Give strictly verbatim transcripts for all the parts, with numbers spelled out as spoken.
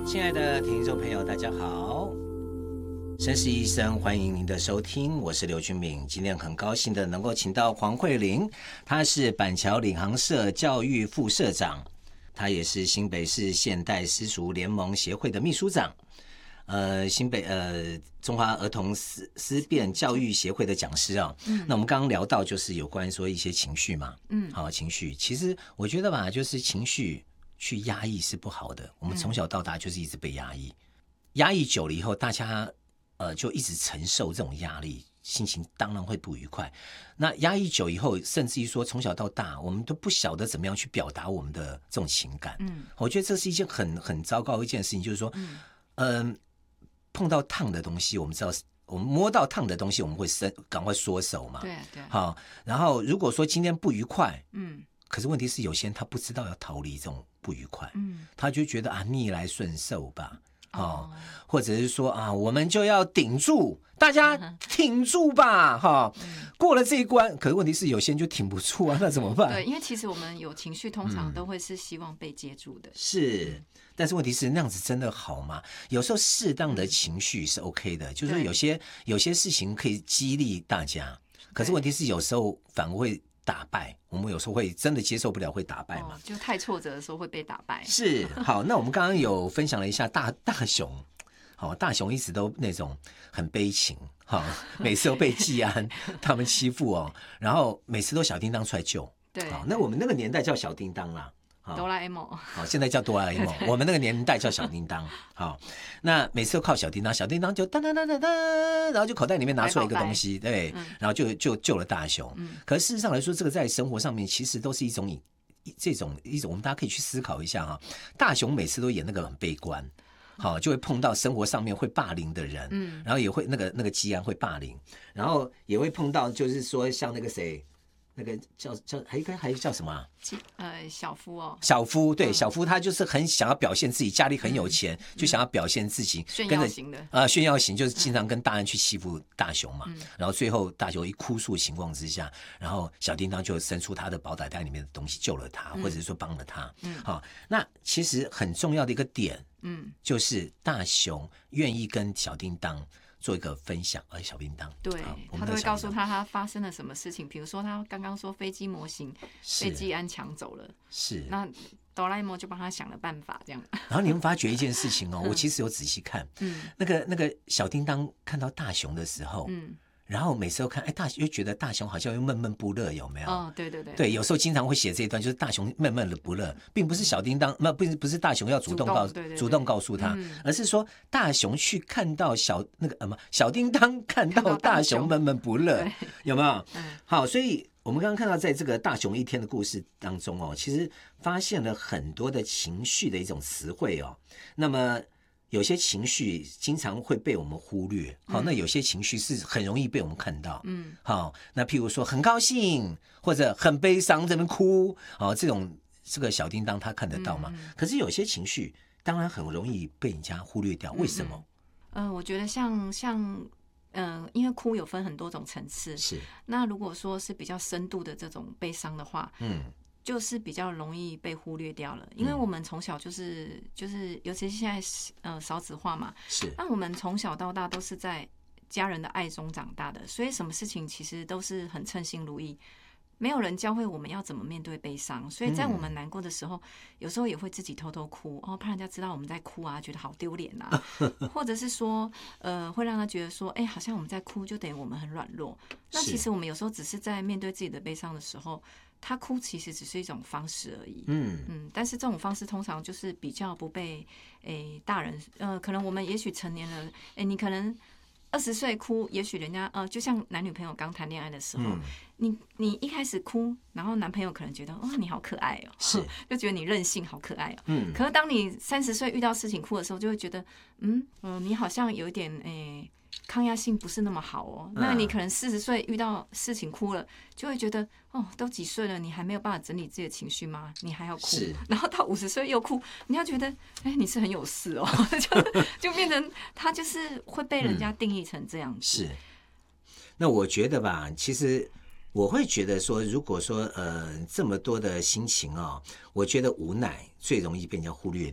亲爱的听众朋友大家好，绅士医生欢迎您的收听，我是刘君敏。今天很高兴的能够请到黄慧玲，她是板桥领航社教育副社长，她也是新北市现代私塾联盟协会的秘书长，呃，新北呃中华儿童思思辨教育协会的讲师啊、哦嗯。那我们刚刚聊到就是有关于说一些情绪嘛，嗯，好，情绪，其实我觉得吧，就是情绪去压抑是不好的。我们从小到大就是一直被压抑，嗯、压抑久了以后，大家呃就一直承受这种压力，心情当然会不愉快。那压抑久以后，甚至于说从小到大，我们都不晓得怎么样去表达我们的这种情感。嗯，我觉得这是一件很很糟糕的一件事情，就是说，嗯。呃碰到烫的东西，我们知道，我们摸到烫的东西，我们会伸赶快缩手嘛。 对对。 好，然后如果说今天不愉快，嗯，可是问题是有些人他不知道要逃离这种不愉快，嗯，他就觉得啊逆来顺受吧，哦，或者是说啊我们就要顶住，大家挺住吧，哈、嗯，过了这一关。可是问题是有些人就挺不住啊，那怎么办？ 对，因为其实我们有情绪，通常都会是希望被接住的。 嗯、是。但是问题是那样子真的好吗？有时候适当的情绪是 OK 的，就是说有些有些事情可以激励大家，可是问题是有时候反而会打败我们，有时候会真的接受不了，会打败嘛、哦、 就太挫折的时候会被打败。 是。好，那我们刚刚有分享了一下大大雄，好，大雄一直都那种很悲情，好，每次都被技安他们欺负哦，然后每次都小叮当出来救。 对， 好，那我们那个年代叫小叮当啦， 哆啦 A 梦， 好，现在叫哆啦 A 梦，我们那个年代叫小叮当。好，那每次都靠小叮当，小叮当就当当当当当，然后就口袋里面拿出来一个东西，对，嗯、然后就就救了大雄。嗯、可是事实上来说，这个在生活上面其实都是一种这种一种，我们大家可以去思考一下哈。大雄每次都演那个很悲观，好，就会碰到生活上面会霸凌的人，嗯，然后也会那个那个基安会霸凌，然后也会碰到就是说像那个谁。那个叫叫还一个还叫什么、啊？ 呃，小夫哦， 小夫对、嗯、小夫，他就是很想要表现自己，家里很有钱，嗯、就想要表现自己， 炫耀型的啊、呃，炫耀型就是经常跟大人去欺负大雄嘛。嗯、然后最后大雄一哭诉的情况之下，然后小叮当就伸出他的宝袋袋里面的东西救了他，嗯、或者是说帮了他。嗯，好，那其实很重要的一个点，嗯，就是大雄愿意跟小叮当做一个分享，而小叮当对他都会告诉他他发生了什么事情，比如说他刚刚说飞机模型被技安抢走了，是那哆啦 A 梦就帮他想了办法，这样。 然后你们发觉一件事情哦，我其实有仔细看，嗯，那个那个小叮当看到大雄的时候，嗯。然后每次都看，哎，大又觉得大雄好像又闷闷不乐，有没有？ 哦，对对对， 对，有时候经常会写这一段，就是大雄闷闷的不乐，并不是小叮当，不不是大雄要主动告主 动, 对对对主动告诉他、嗯，而是说大雄去看到小那个什么小叮当看到大雄闷闷不乐，有没有？嗯、好，所以我们刚刚看到在这个大雄一天的故事当中哦，其实发现了很多的情绪的一种词汇哦，那么。有些情绪经常会被我们忽略，好，那有些情绪是很容易被我们看到，嗯，好，那譬如说很高兴或者很悲伤在那边哭，好，这种这个小叮当他看得到吗？嗯、可是有些情绪当然很容易被人家忽略掉，为什么？ 嗯、呃，我觉得像像嗯、呃，因为哭有分很多种层次， 是。那如果说是比较深度的这种悲伤的话，嗯。就是比较容易被忽略掉了，因为我们从小就是就是，尤其是现在呃少子化嘛， 是。 那我们从小到大都是在家人的爱中长大的，所以什么事情其实都是很称心如意，没有人教会我们要怎么面对悲伤，所以在我们难过的时候，嗯、有时候也会自己偷偷哭，哦，怕人家知道我们在哭啊，觉得好丢脸啊，或者是说呃会让他觉得说，哎、欸，好像我们在哭就等于我们很软弱，那其实我们有时候只是在面对自己的悲伤的时候。他哭其实只是一种方式而已，嗯嗯，但是这种方式通常就是比较不被诶、欸、大人，呃，可能我们也许成年了，诶、欸，你可能二十岁哭，也许人家呃，就像男女朋友刚谈恋爱的时候，嗯、你你一开始哭，然后男朋友可能觉得哦你好可爱哦， 是， 就觉得你任性好可爱哦，嗯，可是当你三十岁遇到事情哭的时候，就会觉得嗯嗯、呃，你好像有一点诶。欸抗压性不是那么好哦，那你可能四十岁遇到事情哭了，就会觉得哦，都几岁了，你还没有办法整理自己的情绪吗？你还要哭，然后到五十岁又哭，你要觉得哎，你是很有事哦，就就变成他就是会被人家定义成这样子。嗯、 是，那我觉得吧，其实我会觉得说，如果说呃这么多的心情哦，我觉得无奈最容易被人家忽略掉。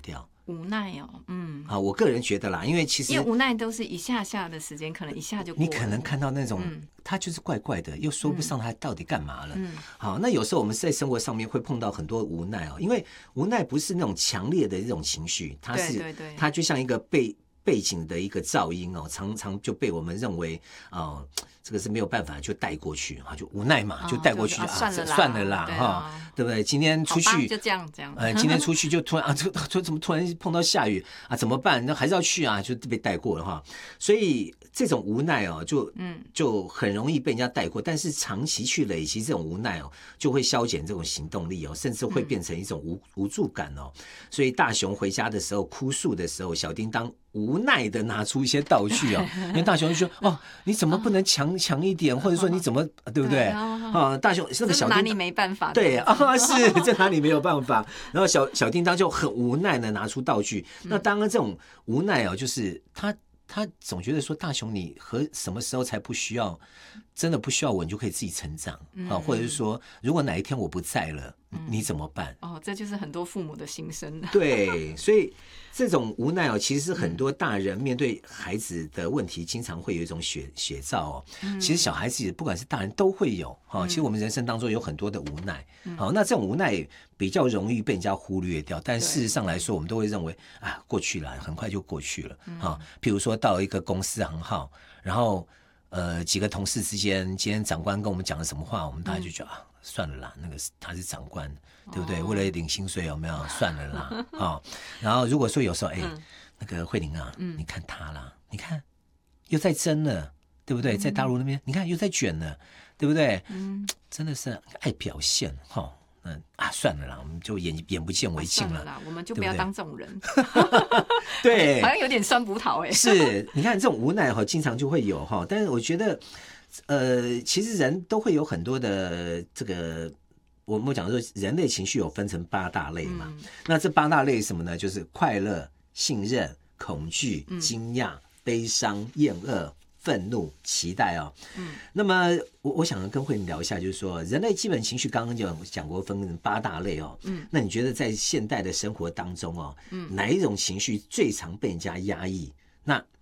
无奈哦，嗯， 好，我个人觉得啦，因为其实因为无奈都是一下下的时间，可能一下就过了。 你可能看到那种、 嗯、 他就是怪怪的，又说不上他到底干嘛了。 嗯， 好，那有时候我们在生活上面会碰到很多无奈哦，因为无奈不是那种强烈的这种情绪，它是对对对， 它就像一个背背景的一个噪音哦，常常就被我们认为哦。这个是没有办法就带过去啊，就无奈嘛，就带过去、 哦、就啊，算了啦， 算了啦，哈、 啊， 对不对？今天出去就这样这样， 呃，今天出去就突然啊，就就怎么突然碰到下雨啊？怎么办？那还是要去啊，就被带过了哈。所以这种无奈哦，就嗯，就很容易被人家带过。但是长期去累积这种无奈哦，就会消减这种行动力哦，甚至会变成一种无、嗯、无助感哦。所以大雄回家的时候哭诉的时候，小叮当无奈的拿出一些道具哦，因为大雄就说：“哦，你怎么不能强强一点？或者说你怎么对不对？啊，大雄那个小叮当拿你没办法， 对啊，是这拿你没有办法。然后小小叮当就很无奈的拿出道具。那当然这种无奈哦，就是他他总觉得说大雄你和什么时候才不需要？真的不需要我，你就可以自己成长啊、嗯，或者是说，如果哪一天我不在了，嗯、你怎么办？ 哦，这就是很多父母的心声。 对，所以这种无奈哦，其实很多大人面对孩子的问题，经常会有一种写写照哦。嗯、其实小孩子不管是大人都会有哈、哦。其实我们人生当中有很多的无奈，好、嗯哦，那这种无奈比较容易被人家忽略掉，但事实上来说，我们都会认为啊，过去了，很快就过去了啊、哦。譬如说到一个公司行号，然后。呃，几个同事之间，今天长官跟我们讲了什么话，我们大家就觉得、嗯、啊，算了啦，那个他是长官，对不对？哦、为了领薪水有没有？算了啦，啊、哦。然后如果说有时候，哎、嗯，那个慧玲啊、嗯，你看他啦，你看又在争了，对不对？在大陆那边，你看又在卷了，对不对？嗯，真的是爱表现哈。哦嗯啊，算了啦，我们就眼眼不见为净了、 啊、算了啦，我们就不要当这种人。 对， 好像有点酸葡萄哎、欸。 是，你看这种无奈哈，经常就会有哈。但是我觉得，呃，其实人都会有很多的这个，我们讲说人类情绪有分成八大类嘛。嗯、那这八大类是什么呢？就是快乐、信任、恐惧、惊讶、嗯、悲伤、厌恶。愤怒、期待哦，嗯，那么我我想跟慧玲聊一下，就是说人类基本情绪刚刚就讲过分成八大类哦，嗯，那你觉得在现代的生活当中哦，嗯，哪一种情绪最常被人家压抑？那